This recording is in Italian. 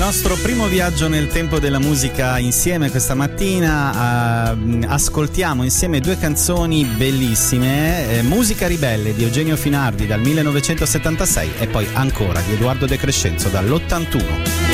nostro primo viaggio nel tempo della musica insieme questa mattina. Ascoltiamo insieme due canzoni bellissime, Musica ribelle di Eugenio Finardi dal 1976 e poi Ancora di Edoardo De Crescenzo dall'81.